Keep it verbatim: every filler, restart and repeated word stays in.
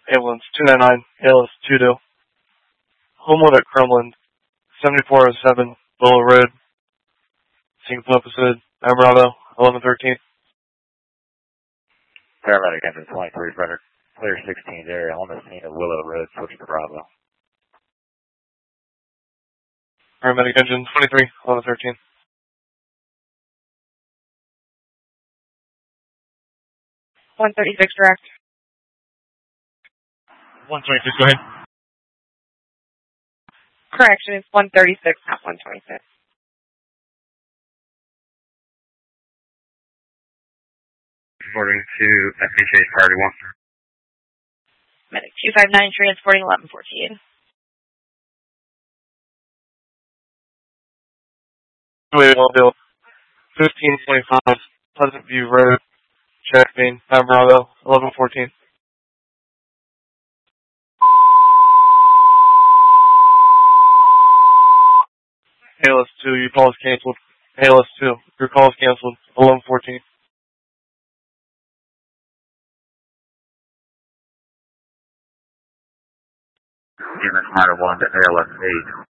ambulance two nine nine, A L S two two. Homewood at Crumland, seventy-four oh seven, Willow Road, Saint Episode, Bravo, eleven thirteen. Paramedic engine twenty-three, Frederick. Clear sixteen area on the scene of Willow Road, switch to Bravo. Paramedic engine twenty-three, eleven thirteen. one thirty-six direct. one twenty-six, go ahead. Correction, it's one thirty-six, not one twenty-six. Reporting to F H A priority one. Medic two five nine, transporting eleven fourteen. Wait, Bill. fifteen twenty-five, Pleasant View Road, Check Main, Bravo, eleven fourteen. A L S two, your call is canceled. A L S two, your call is canceled, eleven fourteen. Unit Minor one to A L S eight.